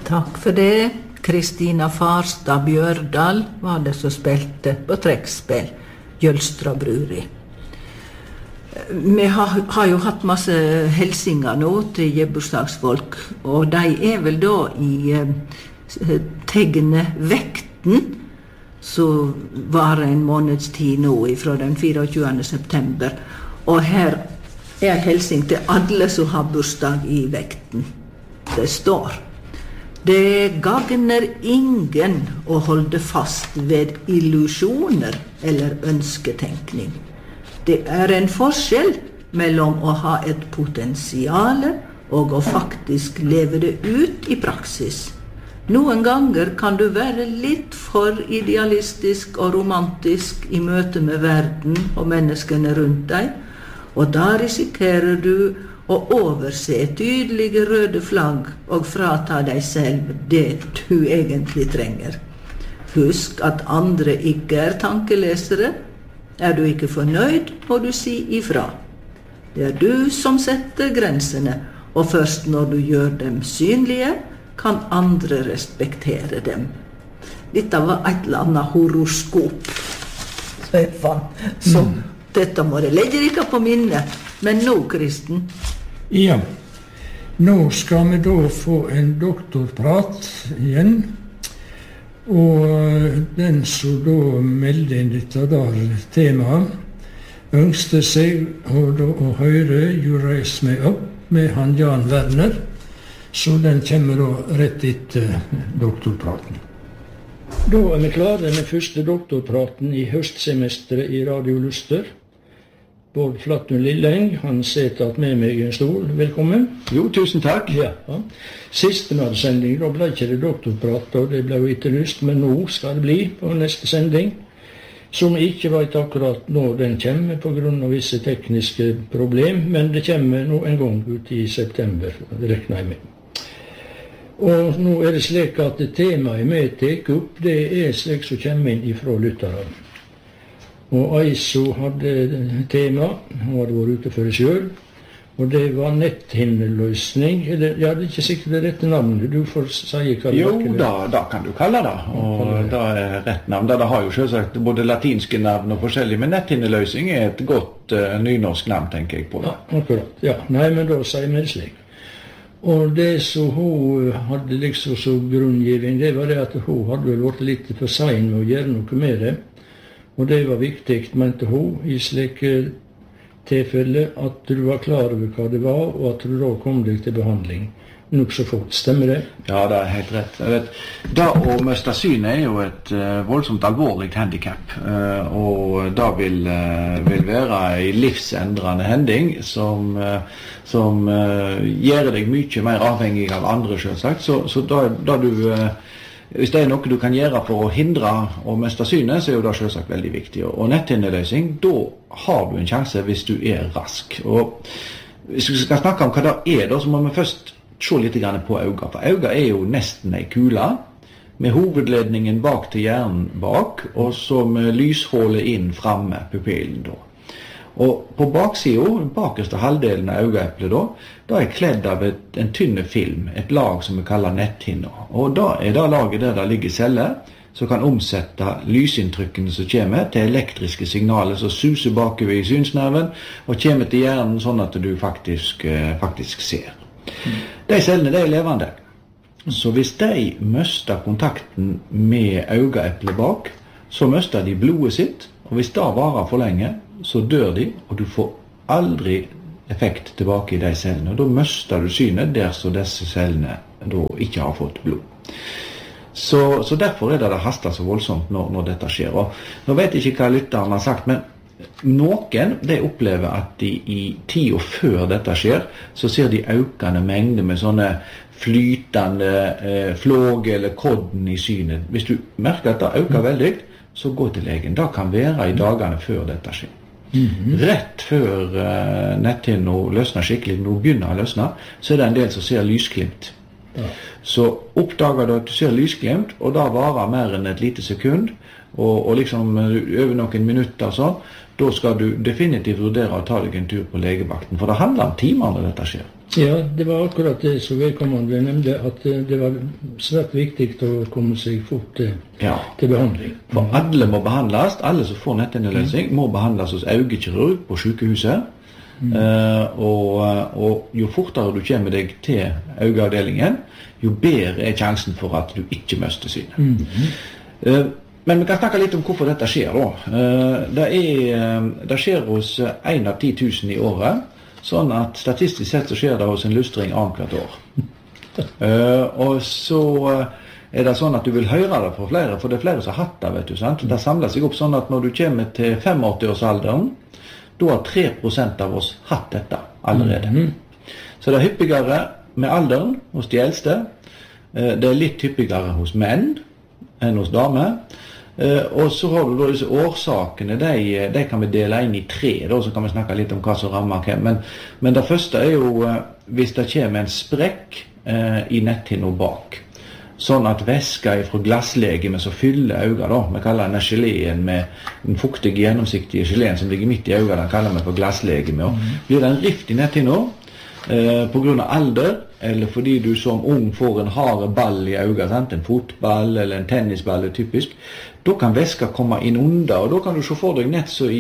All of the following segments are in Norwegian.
Takk for det. Kristina Farstad Bjørdal var det som spilte på trekkspill, Jølstra Bruri. Vi har jo hatt masse helsinger nå til gebursdagsfolk, og de vel da i tegnet vekten, så var en måneds tid nå fra den 24. september. Og her en helsing til alle som har bursdag i vekten. Det står: Det gagner ingen å holde fast ved illusjoner eller ønsketenkning. Det en forskjell mellom å ha et potensiale og å faktisk leve det ut i praksis. Noen ganger kan du være litt for idealistisk og romantisk i møte med verden og menneskene rundt deg, og da risikerer du å overse tydelige røde flagg og frata deg selv det du egentlig trenger. Husk at andre ikke tankelesere. Du ikke fornøyd, må du si ifra. Det du som setter grensene, og først når du gjør dem synlige, kan andre respektere dem. Dette var et eller annet horoskop, Stefan. Så dette må det legge ikke på minnet. Men nå, Kristen? Ja, nå skal vi da få en doktorprat igjen. Og den som da meldte inn dette temaet, ønsket seg å høre You Raise Me Up med han Jan Werner, så den kommer da rett etter doktorpraten. Da vi klare med første doktorpraten i høstsemesteret i Radio Luster. Bård Flattun Lilleng, han sitter med meg i en stol. Velkommen. Jo, tusen takk. Ja. Siste sending, da ble ikke det doktorprat, og det ble jo etterlyst, men nå skal det bli på neste sending, som vi ikke vet akkurat når den kommer på grunn av visse tekniske problem, men det kommer nå en gang ut i september, det regner jeg med. Og nå det slik at temaet vi tar opp, det slik som kommer inn ifra lytterne. Og Aiso hadde tema, hun hadde vært ute for det selv, og det var netthinneløsning. Ja, det ikke sikkert det rette navnet, du får si hva det er. Jo, da kan du kalle det, og det rett navn. Det har jo selvsagt både latinske navn og forskjellige, men netthinneløsning et godt nynorsk navn, tenker jeg på det. Ja, akkurat. Ja, nei, men da sier vi det slik. Og det som hun hadde liksom som grunngivning, det var det at hun hadde vel vært litt for sein med å gjøre noe med det. Og det var viktig, mente hun, i slike tilfelle at du var klar over hva det var, og at du da kom deg til behandling. Nok så fort, stemmer det? Ja, det helt rett. Da å miste synet jo et voldsomt alvorlig handicap, og da vil være en livsendrende hending som gjør deg mye mer avhengig av andre, selvsagt. Så da du... Hvis det noe du kan gjøre for å hindre å miste synet, så jo det selvsagt veldig viktig. Og netthinneløsning, da har du en sjanse hvis du rask. Og hvis vi skal snakke om hva det da, så må vi først se litt på øynene. For øynene jo nesten en kule, med hovedledningen bak til hjernen bak, og så med lyshålet inn fremme, pupillen da. Og på baksiden, bakerste halvdelen av øyeeplet da kledd av en tynne film, et lag som vi kaller netthinner. Og da det laget der det ligger celler, som kan omsette lysinntrykkene som kommer til elektriske signaler som suser bakover i synsnerven, og kommer til hjernen sånn at du faktisk ser. De cellene levende. Så hvis de mister kontakten med øyeeplet bak, så mister de blodet sitt, og hvis det varer for lenge, så dør de, og du får aldri effekt tilbake i de cellene. Og da mister du synet der så disse cellene da ikke har fått blod. Så derfor det haster så voldsomt når dette skjer. Og nå vet jeg ikke hva lytteren har sagt, men noen opplever at de i tiden før dette skjer, så ser de økende mengder med sånne flytende flåge eller kodden i synet. Hvis du merker at det øker veldig, så gå til legen. Det kan være i dagene før dette skjer. Rett før netthinnen løsner skikkelig, når du begynner å løsne, så det en del som ser lysglimt. Så oppdager du at du ser lysglimt, og da varer mer enn et lite sekund, og liksom over noen minutter sånn, da skal du definitivt vurdere å ta deg en tur på legevakten, for det handler om timer når dette skjer. Ja, det var akkurat det som vedkommende nevnte, at det var svært viktig å komme seg fort til behandling. For alle må behandles, alle som får netthinneløsning må behandles hos øyekirurg på sykehuset. Og jo fortere du kommer deg til øyeavdelingen, jo bedre er sjansen for at du ikke mister synet. Men vi kan snakke litt om hvorfor dette skjer da. Det skjer hos 1 av 10 000 i året, sånn at statistisk sett så skjer det hos en lystring annethvert år. Og så er det sånn at du vil høre det fra flere, for det er flere som har hatt det, vet du, sant? Det samler seg opp sånn at når du kommer til 85-årsalderen, da har 3% av oss hatt dette allerede. Så det er hyppigere med alderen hos de eldste. Det er litt hyppigere hos menn enn hos damer. Og så har du da disse årsakene, de kan vi dele inn i 3, da, så kan vi snakke litt om hva som rammer hvem. Men det første er jo hvis det kommer en sprekk i netthinna bak. Sånn at væska fra glasslegemet som fyller øynene, da, vi kaller denne geleen med den fuktige, gjennomsiktige geleen som ligger midt i øynene, den kaller vi for glasslegemet. Og blir det en rift i netthinna på grunn av alder, eller fordi du som ung får en hard ball i øynene, en fotball eller en tennisball er typisk, da kan væska komme inn under, og da kan du se for deg nett så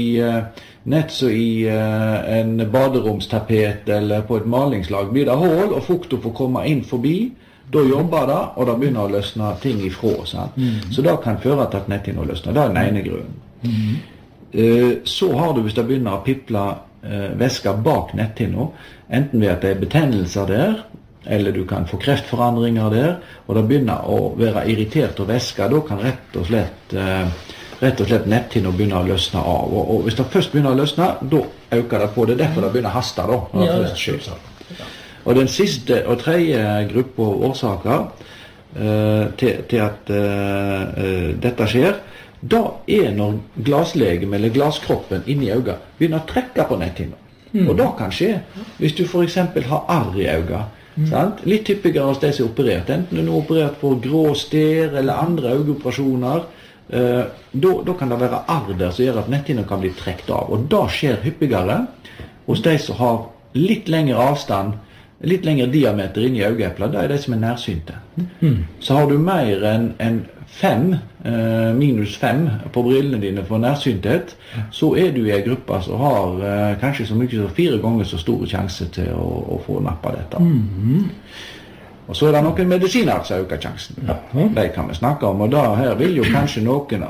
i en baderomstapet eller på et malingslag blir det hål, og fukta får komme inn forbi. Da jobber det, og da begynner å løsne ting ifra. Så det kan føre til at netthinna løsner. Det er den ene grunnen. Så har du, hvis det begynner å piple væska bak netthinna, enten ved at det er betennelser der, eller du kan få kreftforandringer der, og det begynner å være irritert og væska, da kan rett og slett netthinna begynne å løsne av. Og hvis det først begynner å løsne, da øker det på. Det er derfor det begynner å haste da, når det først skjer. Og den siste og tredje gruppe årsaker til at dette skjer, da er når glasslegemet eller glasskroppen inni øynene begynner å trekke på netthinna. Og da kan skje hvis du for eksempel har arr i øynene. Litt hyppigere hos de som er operert, enten du er operert for grå stær eller andre øyeoperasjoner, da kan det være arr der som gjør at netthinna kan bli trekt av. Og da skjer hyppigere hos de som har litt lengre avstand, litt lengre diameter inn i øyeeplet, det er de som er nærsynte. Så har du mer enn 5, minus 5 på brillene dine for nærsynthet, så er du i en gruppe som har kanskje så mye som 4 ganger så store sjanser til å få nappa dette. Og så er det noen medisiner som øker sjansen. De kan vi snakke om, og da her vil jo kanskje noen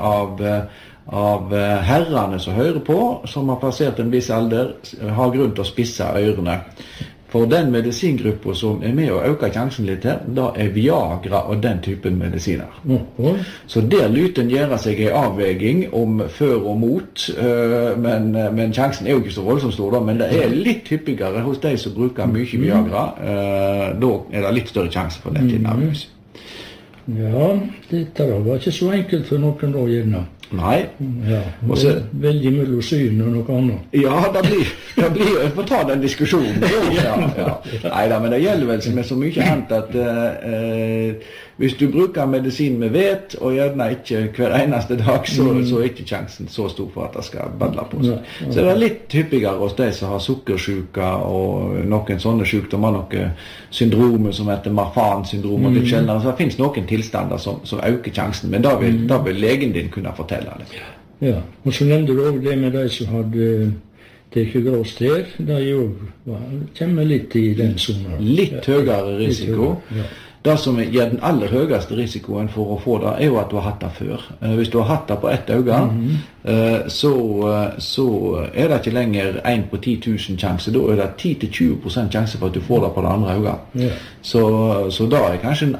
av herrene som hører på, som har passert en viss alder, har grunn til å spisse ørene. For den medisingruppa som er med å øke sjansen litt her, da er Viagra og den typen medisiner. Så der lyten gjør seg en avveging om før og mot, men sjansen er jo ikke så voldsomt stor da, men det er litt hyppigere hos de som bruker mye Viagra, da er det litt større sjanse for netthinnavløs. Ja, dette var ikke så enkelt for noen da, gjerne. Nei. Ja, det er veldig mellom syn og noe annet. Ja, det blir jo, jeg får ta den diskusjonen. Neida, men det gjelder vel med så mye annet at hvis du bruker medisin med vet, og gjerne ikke hver eneste dag, så er ikke sjansen så stor for at det skal badle på seg. Så det er litt hyppigere hos de som har sukkersyke og noen sånne sykdommer, noen syndromer som heter Marfan-syndrom og litt sjeldnere. Så det finnes noen tilstander som øker sjansen, men da vil legen din kunne fortelle det. Ja, og så nevnte du også det med de som hadde teket grå stær, det kommer litt i den zonen. Litt høyere risiko. Det som gir den aller høyeste risikoen for å få det, er jo at du har hatt det før. Hvis du har hatt det på ett øye, så er det ikke lenger 1 på 10 000 sjanse. Da er det 10-20% sjanse for at du får det på det andre øyet. Så da er kanskje den